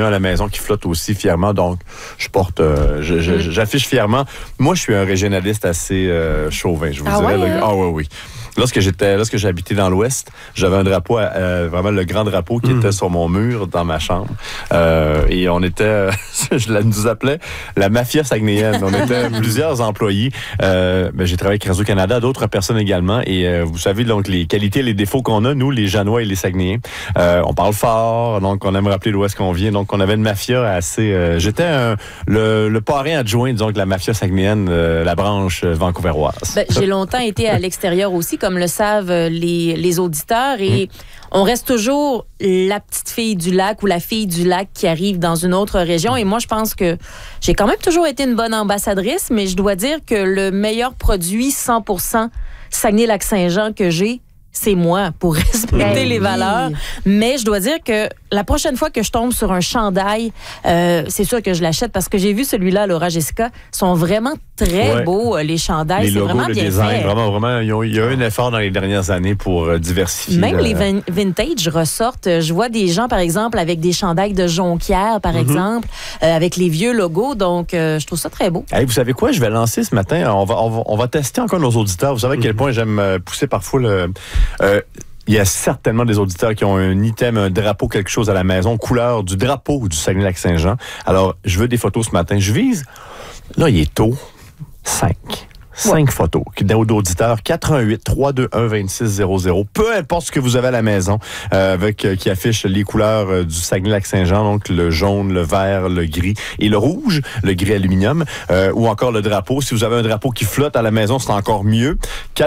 un à la maison qui flotte aussi fièrement. Donc, j'affiche fièrement. Moi, je suis un régionaliste assez chauvin, je vous dirais. Ouais, Ah oui. Lorsque j'ai habité dans l'Ouest, j'avais un drapeau, vraiment le grand drapeau qui était sur mon mur dans ma chambre. Et on était, je nous appelais la mafia saguenayenne. On était plusieurs employés. J'ai travaillé avec Radio-Canada, d'autres personnes également. Et vous savez donc les qualités et les défauts qu'on a, nous, les Janois et les Saguenayens. On parle fort, donc on aime rappeler d'où est-ce qu'on vient. Donc on avait une mafia assez... j'étais le parrain adjoint, disons, de la mafia saguenayenne, la branche vancouveroise. J'ai longtemps été à l'extérieur aussi, comme le savent les auditeurs, et on reste toujours la petite fille du lac ou la fille du lac qui arrive dans une autre région. Et moi, je pense que j'ai quand même toujours été une bonne ambassadrice, mais je dois dire que le meilleur produit 100% Saguenay-Lac-Saint-Jean que j'ai, c'est moi, pour respecter les valeurs. Mais je dois dire que la prochaine fois que je tombe sur un chandail, c'est sûr que je l'achète parce que j'ai vu celui-là à Laura Jessica. Ils sont vraiment très beaux, les chandails. C'est vraiment bien fait. Vraiment, il y a eu un effort dans les dernières années pour diversifier. Même les vintage ressortent. Je vois des gens, par exemple, avec des chandails de Jonquière, par exemple, avec les vieux logos. Donc, je trouve ça très beau. Hey, vous savez quoi? Je vais lancer ce matin. On va tester encore nos auditeurs. Vous savez à quel point j'aime pousser parfois il y a certainement des auditeurs qui ont un item, un drapeau, quelque chose à la maison, couleur du drapeau du Saguenay-Lac-Saint-Jean. Alors, je veux des photos ce matin. Je vise, là, il est tôt, 5 photos d'auditeurs, 418-321-2600. Peu importe ce que vous avez à la maison, qui affiche les couleurs du Saguenay-Lac-Saint-Jean, donc le jaune, le vert, le gris et le rouge, le gris aluminium, ou encore le drapeau. Si vous avez un drapeau qui flotte à la maison, c'est encore mieux.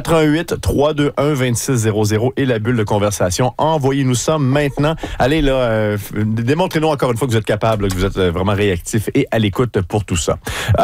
418-321-2600 et la bulle de conversation. Envoyez-nous ça maintenant. Allez là, démontrez-nous encore une fois que vous êtes capable, que vous êtes vraiment réactif et à l'écoute pour tout ça.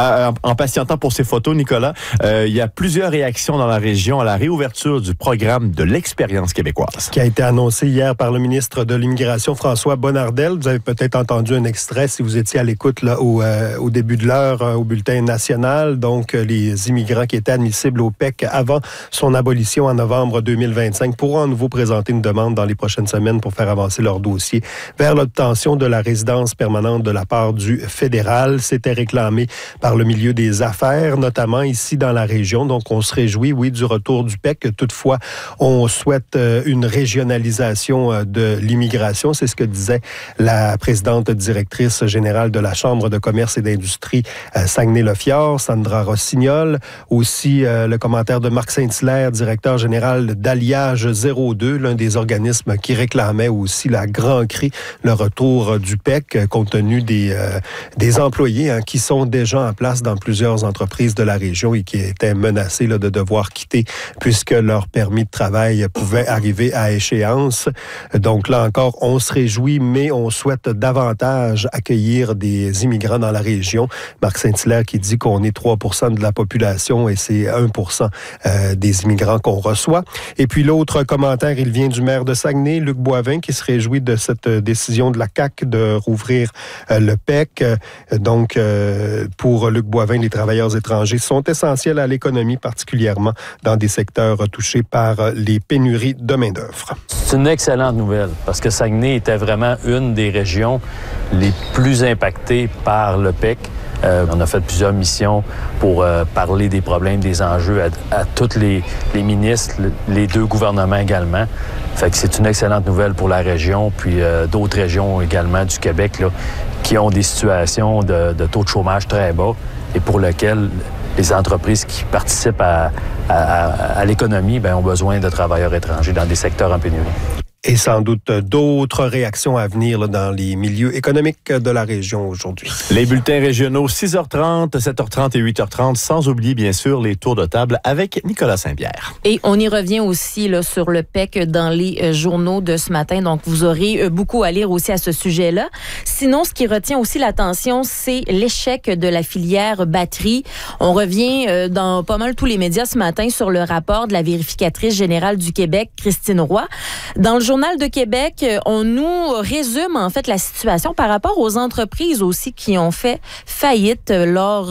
En patientant pour ces photos, Nicolas, il y a plusieurs réactions dans la région à la réouverture du programme de l'expérience québécoise. Qui a été annoncé hier par le ministre de l'Immigration, François Bonnardel. Vous avez peut-être entendu un extrait si vous étiez à l'écoute là, au début de l'heure au bulletin national. Donc, les immigrants qui étaient admissibles au PEC avant son abolition en novembre 2025 pourront à nouveau présenter une demande dans les prochaines semaines pour faire avancer leur dossier vers l'obtention de la résidence permanente de la part du fédéral. C'était réclamé par le milieu des affaires, notamment ici dans la région. Donc, on se réjouit, oui, du retour du PEC. Toutefois, on souhaite une régionalisation de l'immigration. C'est ce que disait la présidente directrice générale de la Chambre de commerce et d'industrie Saguenay-le-Fjord, Sandra Rossignol. Aussi, le commentaire de Marc Saint-Hilaire, directeur général d'Alliage 02, l'un des organismes qui réclamait aussi la grand cri le retour du PEC, compte tenu des employés qui sont déjà en place dans plusieurs entreprises de la région et qui étaient menacés de devoir quitter puisque leur permis de travail pouvait arriver à échéance. Donc là encore, on se réjouit, mais on souhaite davantage accueillir des immigrants dans la région. Marc Saint-Hilaire qui dit qu'on est 3% de la population et c'est 1% des immigrants qu'on reçoit. Et puis l'autre commentaire, il vient du maire de Saguenay, Luc Boivin, qui se réjouit de cette décision de la CAQ de rouvrir le PEC. Donc, pour Luc Boivin, les travailleurs étrangers sont essentiels à l'économie, particulièrement dans des secteurs touchés par les pénuries de main-d'œuvre. C'est une excellente nouvelle parce que Saguenay était vraiment une des régions les plus impactées par le PEC. On a fait plusieurs missions pour parler des problèmes, des enjeux à tous les ministres, les deux gouvernements également. Fait que c'est une excellente nouvelle pour la région, puis d'autres régions également du Québec là, qui ont des situations de taux de chômage très bas et pour lesquels les entreprises qui participent à l'économie ont besoin de travailleurs étrangers dans des secteurs en pénurie. Et sans doute d'autres réactions à venir là, dans les milieux économiques de la région aujourd'hui. Les bulletins régionaux, 6h30, 7h30 et 8h30, sans oublier bien sûr les tours de table avec Nicolas Saint-Pierre. Et on y revient aussi là, sur le PEC dans les journaux de ce matin, donc vous aurez beaucoup à lire aussi à ce sujet-là. Sinon, ce qui retient aussi l'attention, c'est l'échec de la filière batterie. On revient dans pas mal tous les médias ce matin sur le rapport de la vérificatrice générale du Québec, Christine Roy. Dans le journal Journal de Québec, on nous résume en fait la situation par rapport aux entreprises aussi qui ont fait faillite lors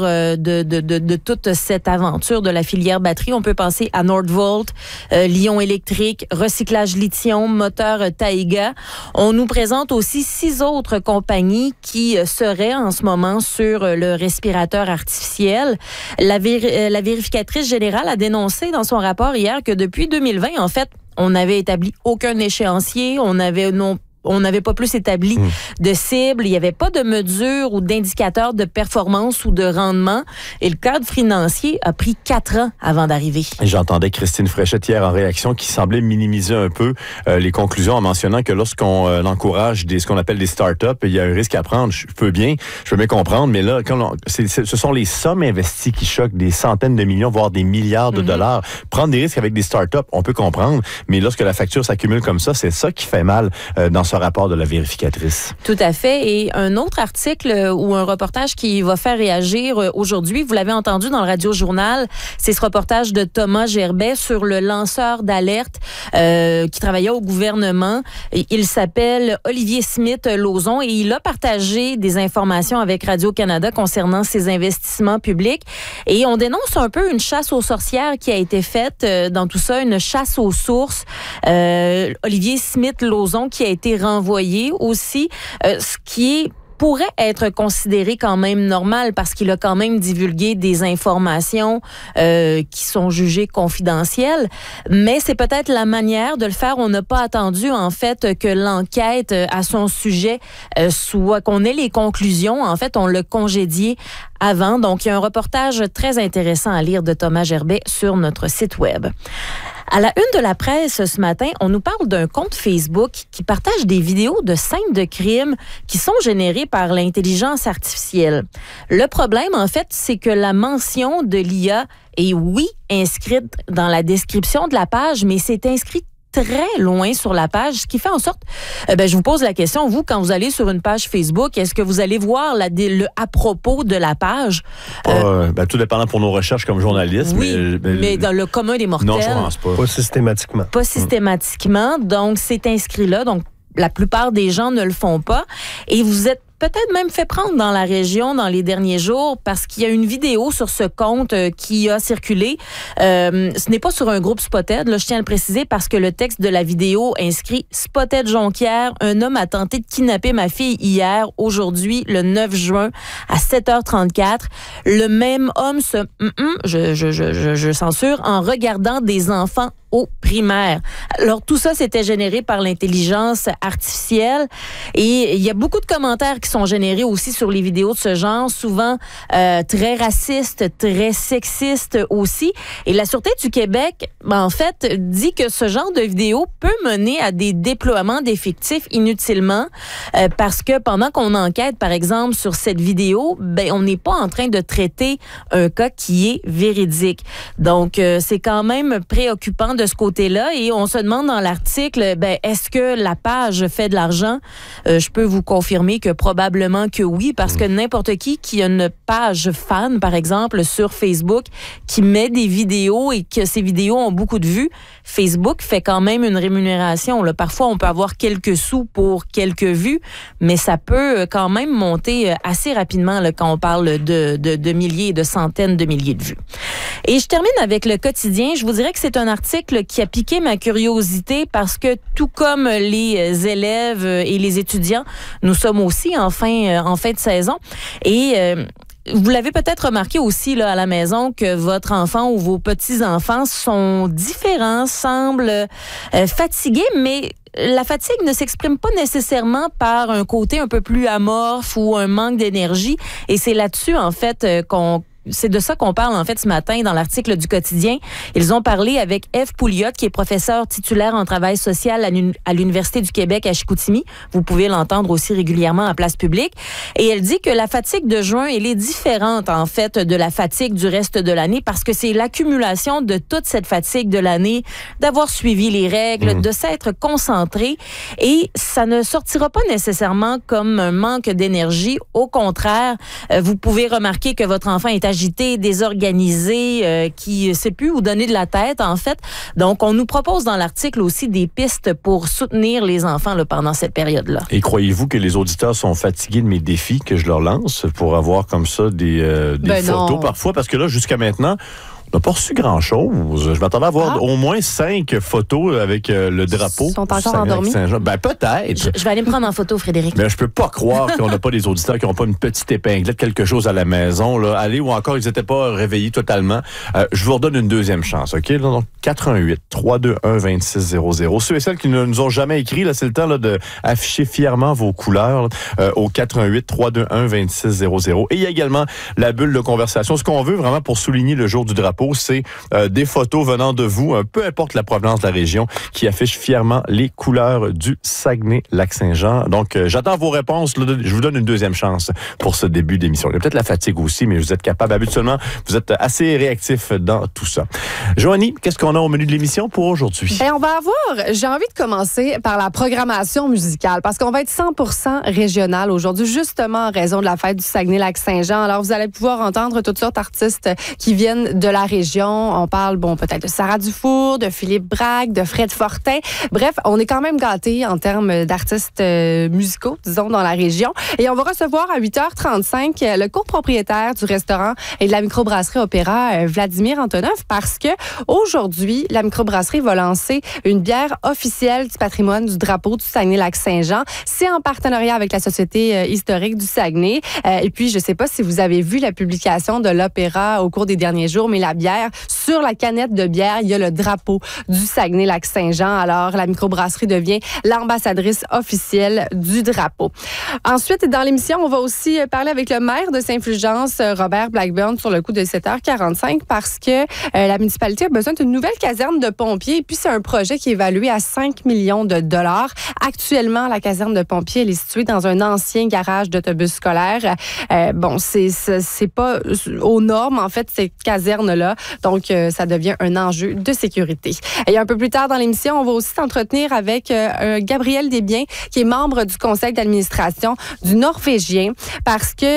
de toute cette aventure de la filière batterie. On peut penser à Nordvolt, Lion Électrique, Recyclage Lithium, Moteur Taïga. On nous présente aussi 6 autres compagnies qui seraient en ce moment sur le respirateur artificiel. La vérificatrice générale a dénoncé dans son rapport hier que depuis 2020, en fait, on n'avait établi aucun échéancier, on n'avait pas plus établi de cible, il n'y avait pas de mesure ou d'indicateur de performance ou de rendement. Et le cadre financier a pris 4 ans avant d'arriver. J'entendais Christine Fréchette hier en réaction qui semblait minimiser un peu les conclusions en mentionnant que lorsqu'on encourage ce qu'on appelle des start-up, il y a un risque à prendre. Je peux bien comprendre, mais là, ce sont les sommes investies qui choquent, des centaines de millions, voire des milliards de dollars. Prendre des risques avec des start-up, on peut comprendre, mais lorsque la facture s'accumule comme ça, c'est ça qui fait mal dans ce rapport de la vérificatrice. Tout à fait. Et un autre article ou un reportage qui va faire réagir aujourd'hui, vous l'avez entendu dans le Radio-Journal, c'est ce reportage de Thomas Gerbet sur le lanceur d'alerte qui travaillait au gouvernement. Il s'appelle Olivier Smith-Lauzon et il a partagé des informations avec Radio-Canada concernant ses investissements publics. Et on dénonce un peu une chasse aux sorcières qui a été faite dans tout ça, une chasse aux sources. Olivier Smith-Lauzon qui a été renvoyé aussi, ce qui pourrait être considéré quand même normal parce qu'il a quand même divulgué des informations qui sont jugées confidentielles, mais c'est peut-être la manière de le faire. On n'a pas attendu en fait que l'enquête à son sujet soit qu'on ait les conclusions. En fait, on l'a congédié avant. Donc, il y a un reportage très intéressant à lire de Thomas Gerbet sur notre site web. À la une de la presse ce matin, on nous parle d'un compte Facebook qui partage des vidéos de scènes de crime qui sont générées par l'intelligence artificielle. Le problème, en fait, c'est que la mention de l'IA est, oui, inscrite dans la description de la page, mais c'est inscrit très loin sur la page, ce qui fait en sorte, je vous pose la question, vous, quand vous allez sur une page Facebook, est-ce que vous allez voir le à propos de la page? Tout dépendant pour nos recherches comme journalistes. Oui, mais dans le commun des mortels. Non, je pense pas. Pas systématiquement. Pas systématiquement, donc c'est inscrit là, donc la plupart des gens ne le font pas. Et vous êtes peut-être même fait prendre dans la région dans les derniers jours parce qu'il y a une vidéo sur ce compte qui a circulé. Ce n'est pas sur un groupe Spotted, là, je tiens à le préciser parce que le texte de la vidéo inscrit « Spotted Jonquière, un homme a tenté de kidnapper ma fille hier, aujourd'hui, le 9 juin, à 7h34. Le même homme je censure, en regardant des enfants au primaire. » Alors, tout ça, c'était généré par l'intelligence artificielle et il y a beaucoup de commentaires qui sont générés aussi sur les vidéos de ce genre, souvent très racistes, très sexistes aussi. Et la Sûreté du Québec, en fait, dit que ce genre de vidéo peut mener à des déploiements d'effectifs inutilement parce que pendant qu'on enquête, par exemple, sur cette vidéo, on n'est pas en train de traiter un cas qui est véridique. Donc, c'est quand même préoccupant de ce côté-là et on se demande dans l'article, est-ce que la page fait de l'argent? Je peux vous confirmer que probablement que oui, parce que n'importe qui a une page fan, par exemple, sur Facebook, qui met des vidéos et que ces vidéos ont beaucoup de vues, Facebook fait quand même une rémunération. Là. Parfois, on peut avoir quelques sous pour quelques vues, mais ça peut quand même monter assez rapidement là, quand on parle de milliers et de centaines de milliers de vues. Et je termine avec le quotidien. Je vous dirais que c'est un article qui a piqué ma curiosité parce que tout comme les élèves et les étudiants, nous sommes aussi en fin de saison. Et vous l'avez peut-être remarqué aussi là, à la maison que votre enfant ou vos petits-enfants sont différents, semblent fatigués, mais la fatigue ne s'exprime pas nécessairement par un côté un peu plus amorphe ou un manque d'énergie. Et c'est là-dessus, en fait, c'est de ça qu'on parle, en fait, ce matin dans l'article du Quotidien. Ils ont parlé avec Ève Pouliot, qui est professeure titulaire en travail social à l'Université du Québec à Chicoutimi. Vous pouvez l'entendre aussi régulièrement en place publique. Et elle dit que la fatigue de juin, elle est différente, en fait, de la fatigue du reste de l'année parce que c'est l'accumulation de toute cette fatigue de l'année, d'avoir suivi les règles, de s'être concentré. Et ça ne sortira pas nécessairement comme un manque d'énergie. Au contraire, vous pouvez remarquer que votre enfant est agité agité, désorganisé, qui ne sait plus où donner de la tête, en fait. Donc, on nous propose dans l'article aussi des pistes pour soutenir les enfants là, pendant cette période-là. Et croyez-vous que les auditeurs sont fatigués de mes défis que je leur lance pour avoir comme ça des photos parfois? Parce que là, jusqu'à maintenant, on n'a pas reçu grand-chose. Je m'attendais à avoir au moins 5 photos avec le drapeau. Ils sont encore endormis? Ben peut-être. Je vais aller me prendre en photo, Frédéric. Mais je peux pas croire qu'on n'a pas des auditeurs qui n'ont pas une petite épinglette, quelque chose à la maison. Là. Allez, ou encore, ils n'étaient pas réveillés totalement. Je vous redonne une deuxième chance, OK? Là, donc, 418-321-2600. Ceux et celles qui ne nous ont jamais écrit, là, c'est le temps là, d'afficher fièrement vos couleurs au 418-321-2600. Et il y a également la bulle de conversation. Ce qu'on veut vraiment pour souligner le jour du drapeau, c'est des photos venant de vous, peu importe la provenance de la région, qui affichent fièrement les couleurs du Saguenay-Lac-Saint-Jean. Donc, j'attends vos réponses. Là, je vous donne une deuxième chance pour ce début d'émission. Il y a peut-être la fatigue aussi, mais vous êtes capable. Habituellement, vous êtes assez réactif dans tout ça. Joanie, qu'est-ce qu'on a au menu de l'émission pour aujourd'hui? On va j'ai envie de commencer par la programmation musicale, parce qu'on va être 100% régional aujourd'hui, justement en raison de la fête du Saguenay-Lac-Saint-Jean. Alors, vous allez pouvoir entendre toutes sortes d'artistes qui viennent de la région. On parle, peut-être de Sarah Dufour, de Philippe Braque, de Fred Fortin. Bref, on est quand même gâtés en termes d'artistes musicaux, disons, dans la région. Et on va recevoir à 8h35 le copropriétaire du restaurant et de la microbrasserie Opéra, Vladimir Antonov, parce que aujourd'hui, la microbrasserie va lancer une bière officielle du patrimoine du drapeau du Saguenay-Lac-Saint-Jean. C'est en partenariat avec la Société historique du Saguenay. Et puis, je ne sais pas si vous avez vu la publication de l'Opéra au cours des derniers jours, mais la bière, sur la canette de bière, il y a le drapeau du Saguenay-Lac-Saint-Jean. Alors, la microbrasserie devient l'ambassadrice officielle du drapeau. Ensuite, dans l'émission, on va aussi parler avec le maire de Saint-Fulgence, Robert Blackburn, sur le coup de 7h45, parce que la municipalité a besoin d'une nouvelle caserne de pompiers. Et puis, c'est un projet qui est évalué à 5 millions de dollars. Actuellement, la caserne de pompiers, elle est située dans un ancien garage d'autobus scolaire. C'est pas aux normes, en fait, cette caserne-là. Donc, ça devient un enjeu de sécurité. Et un peu plus tard dans l'émission, on va aussi s'entretenir avec Gabriel Desbiens, qui est membre du conseil d'administration du Norvégien, parce que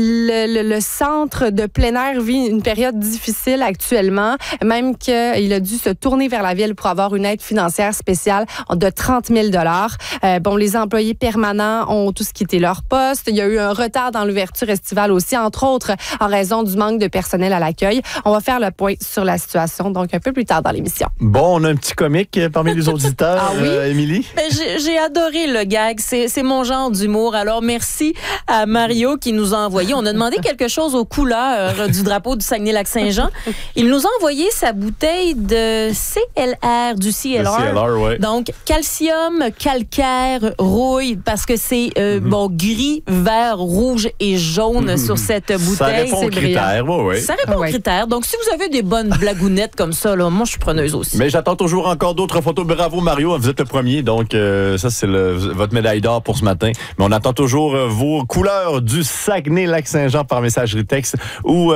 le centre de plein air vit une période difficile actuellement, même qu'il a dû se tourner vers la ville pour avoir une aide financière spéciale de 30 000 $. Les employés permanents ont tous quitté leur poste. Il y a eu un retard dans l'ouverture estivale aussi, entre autres, en raison du manque de personnel à l'accueil. On va faire le point sur la situation, donc un peu plus tard dans l'émission. Bon, on a un petit comique parmi les auditeurs. Émilie? J'ai adoré le gag. C'est mon genre d'humour. Alors, merci à Mario qui nous a envoyé. On a demandé quelque chose aux couleurs du drapeau du Saguenay-Lac-Saint-Jean. Il nous a envoyé sa bouteille de CLR, du CLR. Ouais. Donc, calcium, calcaire, rouille, parce que c'est gris, vert, rouge et jaune sur cette bouteille. Ça répond aux critères. Ça répond aux critères. Donc, si vous avez des bonnes blagounettes comme ça, là, moi, je suis preneuse aussi. Mais j'attends toujours encore d'autres photos. Bravo, Mario. Vous êtes le premier. Donc, ça, c'est votre médaille d'or pour ce matin. Mais on attend toujours vos couleurs du Saguenay-Lac-Saint-Jean par messagerie texte ou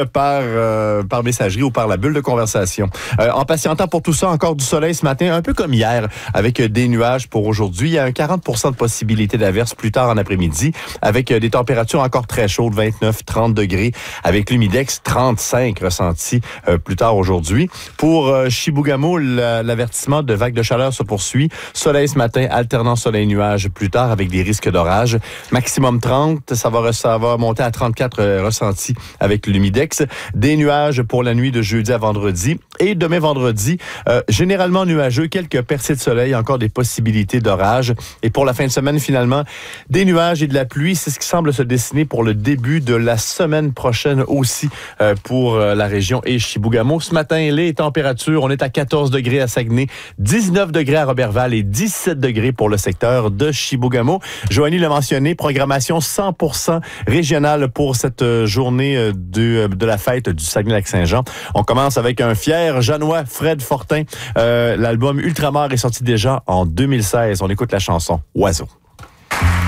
par messagerie ou par la bulle de conversation. En patientant pour tout ça, encore du soleil ce matin, un peu comme hier, avec des nuages pour aujourd'hui. Il y a un 40% de possibilité d'averse plus tard en après-midi, avec des températures encore très chaudes, 29-30 degrés, avec l'humidex 35 ressenti plus tard aujourd'hui. Pour Chibougamau, l'avertissement de vagues de chaleur se poursuit. Soleil ce matin, alternant soleil-nuage plus tard avec des risques d'orage. Maximum 30, ça va monter à 34 ressentis avec l'humidex. Des nuages pour la nuit de jeudi à vendredi. Et demain vendredi, généralement nuageux, quelques percées de soleil, encore des possibilités d'orage. Et pour la fin de semaine, finalement, des nuages et de la pluie. C'est ce qui semble se dessiner pour le début de la semaine prochaine aussi pour la région et Chibougamau. Ce matin, les températures, on est à 14 degrés à Saguenay, 19 degrés à Roberval et 17 degrés pour le secteur de Chibougamau. Joanie l'a mentionné, programmation 100% régionale pour cette journée de la fête du Saguenay-Lac-Saint-Jean. On commence avec un fier Janois, Fred Fortin. L'album Ultramar est sorti déjà en 2016. On écoute la chanson Oiseau.